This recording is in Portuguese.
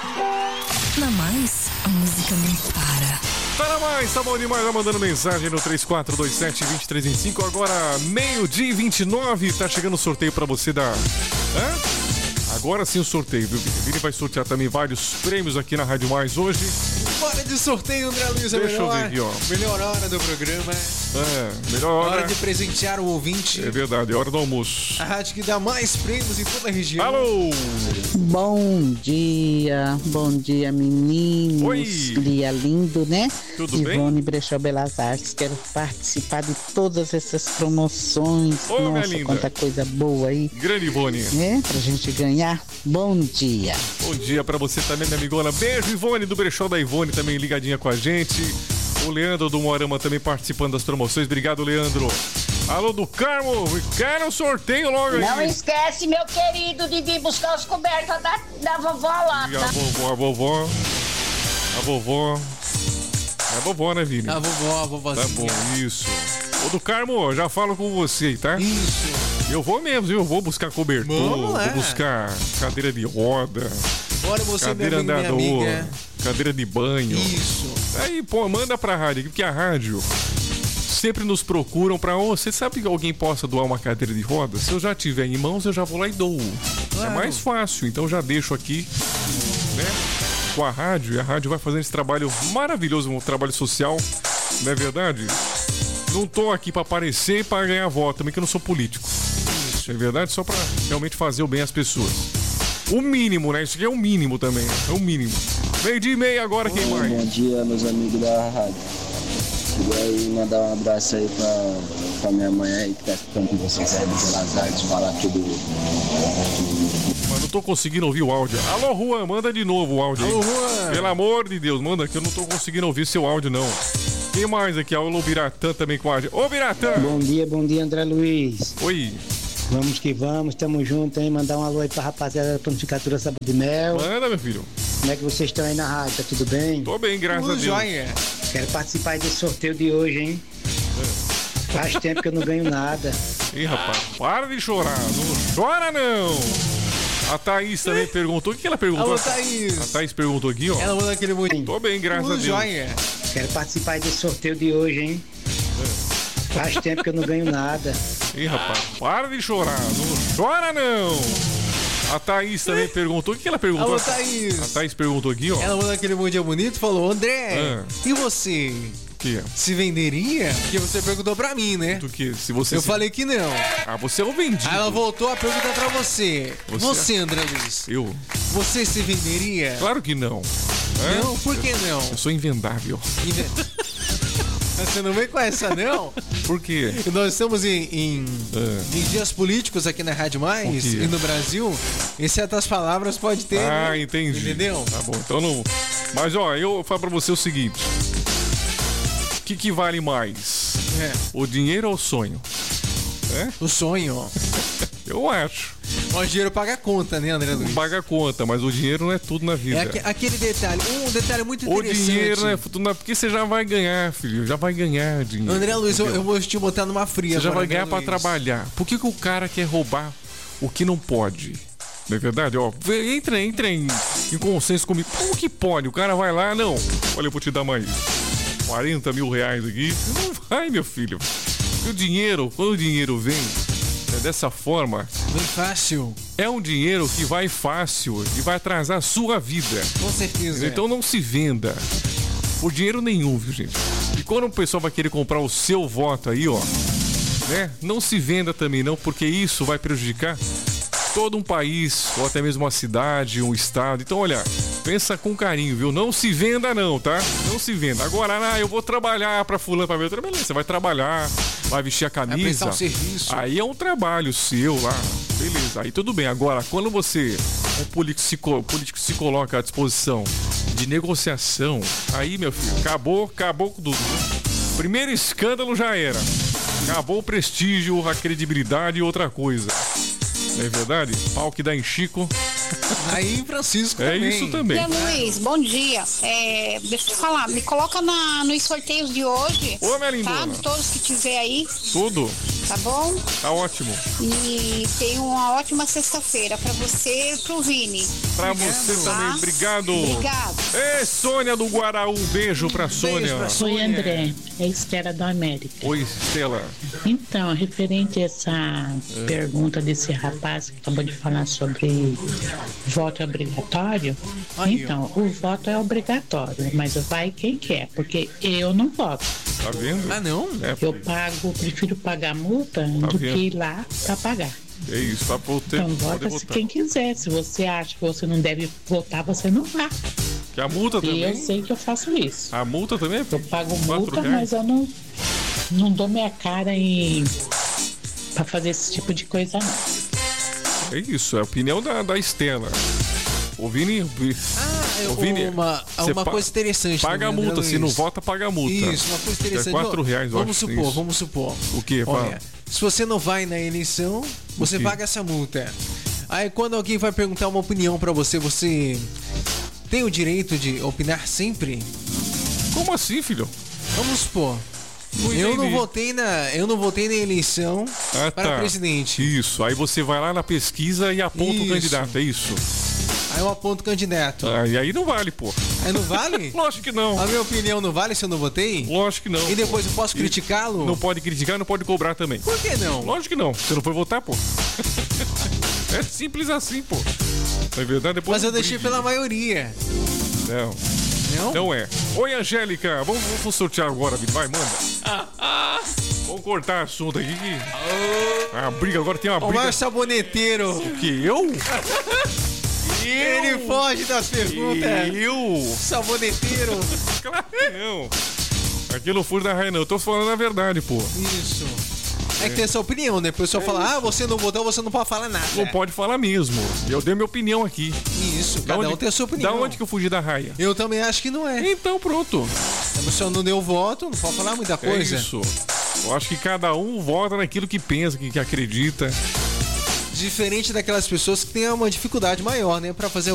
Na Mais, a música não para. Tá na Mais, tá bom demais. Vai mandando mensagem no 3427-2325. Agora, 12h29. Tá chegando o sorteio pra você da... Agora sim o sorteio, viu, Vini? Vini vai sortear também vários prêmios aqui na Rádio Mais hoje. Hora de sorteio, André Luiz. Deixa eu ver aqui, ó. Melhor hora do programa. Melhor hora. Hora de presentear o ouvinte. É verdade, é hora do almoço. A rádio que dá mais prêmios em toda a região. Alô! Bom dia, meninos. Oi! Dia lindo, né? Tudo bem? Ivone Brechó Belas Artes. Quero participar de todas essas promoções. Ô, minha Nossa, linda. quanta coisa boa aí. Grande Ivone. Né? Pra gente ganhar. Bom dia. Bom dia pra você também, minha amigona. Beijo, Ivone, do Brechó da Ivone, também ligadinha com a gente. O Leandro do Moarama também participando das promoções. Obrigado, Leandro. Alô, do Carmo. Quero um sorteio logo aí. Não esquece, meu querido, de vir buscar os cobertos da vovó lá, E a tá? vovó. É a vovó, né, Vini? A vovozinha. Tá bom, isso. Ô, do Carmo, já falo com você aí, tá? Isso. Eu vou mesmo, viu? Eu vou buscar cobertor, Vamos lá. vou buscar cadeira de roda, Bora você, cadeira minha andador, amiga. cadeira de banho. Isso. Aí, pô, manda pra rádio, porque a rádio sempre nos procuram pra... você sabe que alguém possa doar uma cadeira de roda? Se eu já tiver em mãos, eu já vou lá e dou. Claro. É mais fácil, então já deixo aqui, né? Com a rádio, e a rádio vai fazendo esse trabalho maravilhoso, um trabalho social, não é verdade? Não tô aqui pra aparecer e pra ganhar voto, também que eu não sou político. Isso, é verdade? Só pra realmente fazer o bem às pessoas. O mínimo, né? Isso aqui é o mínimo também, né? É o mínimo. 12h30 agora, quem mais? Bom dia, meus amigos da rádio. Queria aí mandar um abraço aí pra minha mãe aí que tá escutando com vocês aí do Belas Artes, falar aqui do... Mas não tô conseguindo ouvir o áudio. Alô, Juan, manda de novo o áudio aí. Alô, Juan. Pelo amor de Deus, manda que eu não tô conseguindo ouvir seu áudio, não. Quem mais aqui? Alô, Biratã também com a áudio. Ô, Biratã! Bom dia, André Luiz. Oi. Vamos que vamos, tamo junto, hein? Mandar um alô aí pra rapaziada da Panificatura Sabor de Mel. Manda, meu filho. Como é que vocês estão aí na rádio? Tá tudo bem? Tô bem, graças a Deus. Joia. Quero participar aí desse sorteio de hoje, hein? Faz tempo que eu não ganho nada. Ih, rapaz, para de chorar. Não chora, não. A Thaís também perguntou. O que ela perguntou? Alô, Thaís. A Thaís perguntou aqui, ó. Ela manda aquele muito. Tô bem, graças a Deus. Joia. Quero participar aí desse sorteio de hoje, hein? Faz tempo que eu não ganho nada. Ih, rapaz, para de chorar. Não chora, não. A Thaís também perguntou. O que ela perguntou? Alô, Thaís. A Thaís perguntou aqui, ó. Ela manda aquele bom dia bonito e falou: André, e você? Que é? Se venderia? Porque você perguntou pra mim, né? Do que? Se você Eu falei que não. Ah, você é um vendido. Aí ela voltou a perguntar pra você. Você- Você, André Luiz, Eu? você se venderia? Claro que não. Não? Por que não? Eu sou invendável. Você não vem com essa, não? Por quê? Nós estamos em dias políticos aqui na Rádio Mais Por quê? e no Brasil. Em certas palavras pode ter. Ah, né? entendi. Entendeu? Tá bom, então não. Mas ó, eu falo pra você o seguinte: o que vale mais? O dinheiro ou o sonho? O sonho. Eu acho. O dinheiro paga a conta, né, André Luiz? Paga a conta, mas o dinheiro não é tudo na vida. É aquele detalhe, um detalhe muito O interessante. dinheiro não é tudo na... Porque você já vai ganhar, filho. Já vai ganhar dinheiro. André Luiz, eu entendeu? vou te botar numa fria. Você já agora, vai ganhar André pra Luiz. trabalhar. Por que o cara quer roubar o que não pode? Não é verdade? Ó, entra em consenso comigo. Como que pode? O cara vai lá, não. Olha, eu vou te dar mais 40 mil reais aqui. Não vai, meu filho. Porque o dinheiro, quando o dinheiro vem dessa forma, Bem fácil. é um dinheiro que vai fácil e vai atrasar a sua vida. Com certeza. Então não se venda por dinheiro nenhum, viu, gente? E quando o pessoal vai querer comprar o seu voto aí, ó, né? Não se venda também não, porque isso vai prejudicar todo um país, ou até mesmo uma cidade, um estado. Então, olha, pensa com carinho, viu? Não se venda não, tá? Não se venda. Agora, eu vou trabalhar pra fulano, pra ver. Beleza, você vai trabalhar, vai vestir a camisa. Vai prestar um serviço. Aí é um trabalho seu lá. Beleza, aí tudo bem. Agora, quando um político se coloca à disposição de negociação, aí, meu filho, acabou com tudo. Primeiro escândalo já era. Acabou o prestígio, a credibilidade e outra coisa. Não é verdade? Pau que dá em Chico. Aí em Francisco É também. isso também. Zé Luiz, bom dia. Deixa eu falar, me coloca nos sorteios de hoje. Ô, minha lindona. Tá? De todos que tiver aí, Tudo. tá bom? Tá ótimo. E tenha uma ótima sexta-feira pra você e pro Vini. Pra você também. Obrigado. Obrigado. Ei, Sônia do Guaraú. Beijo pra Sônia. Oi, André. É Estela da América. Oi, Estela. Então, referente a essa pergunta desse rapaz que acabou de falar sobre voto obrigatório, então, o voto é obrigatório, mas vai quem quer, porque eu não voto. Tá vendo? Ah, não? Eu prefiro pagar multa do que ir lá para pagar. É isso, pra poder Então, vota se quem quiser. Se você acha que você não deve votar, você não vá. Que a multa E também. eu sei que eu faço isso. A multa também é Eu pago R$ multa, 4. mas eu não dou minha cara pra fazer esse tipo de coisa, não. É isso, é a opinião da Estela. O Vini. Ô, Vini, uma você coisa interessante. Paga a também, multa, né, se não Luiz? vota, paga a multa. Isso, uma coisa interessante. É R$4, Vamos eu acho, supor, isso. vamos supor. O quê? Fala. Olha, se você não vai na eleição, você quê? paga essa multa. Aí quando alguém vai perguntar uma opinião pra você, você tem o direito de opinar sempre? Como assim, filho? Vamos supor. Não Eu não entendi. votei na eleição para presidente. Isso, aí você vai lá na pesquisa e aponta o Isso. candidato, é isso. Aí eu aponto o candidato. E aí não vale, pô. Aí não vale? Lógico que não. A minha opinião não vale se eu não votei? Lógico que não. E depois eu posso criticá-lo? Não pode criticar, não pode cobrar também. Por que não? Lógico que não. Você não foi votar, pô. É simples assim, pô. Não é verdade? Depois Mas eu não deixei brigue. pela maioria. Não. Não? Não é. Oi, Angélica. Vamos sortear agora, Vini. Vai, manda. Vamos cortar assunto aqui. A briga, agora tem uma O briga. maior saboneteiro. O que? Eu? Ele foge das perguntas. Eu? Saboneteiro. Claro que não. Aqui no Furo da Raia, não. Eu tô falando a verdade, pô. Isso. É que tem essa opinião, né? A pessoa fala, você não votou, você não pode falar nada. Não pode falar mesmo. Eu dei minha opinião aqui. Isso, cada um tem a sua opinião. Da onde que eu fugi da raia? Eu também acho que não é. Então pronto. A pessoa não deu voto, não pode falar muita coisa. É isso. Eu acho que cada um vota naquilo que pensa, que acredita. Diferente daquelas pessoas que têm uma dificuldade maior, né? Pra fazer